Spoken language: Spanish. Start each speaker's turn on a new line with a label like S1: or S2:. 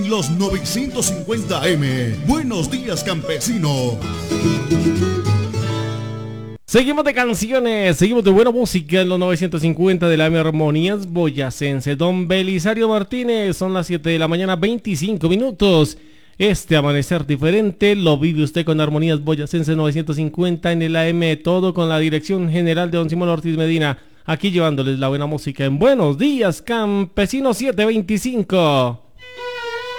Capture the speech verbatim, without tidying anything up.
S1: Los novecientos cincuenta A M. Buenos días, campesino.
S2: Seguimos de canciones, seguimos de buena música en los novecientos cincuenta de la A M Armonías Boyacense. Don Belisario Martínez, son las siete de la mañana, veinticinco minutos. Este amanecer diferente lo vive usted con Armonías Boyacense novecientos cincuenta en el A M, todo con la dirección general de don Simón Ortiz Medina. Aquí llevándoles la buena música en Buenos Días, Campesinos siete veinticinco.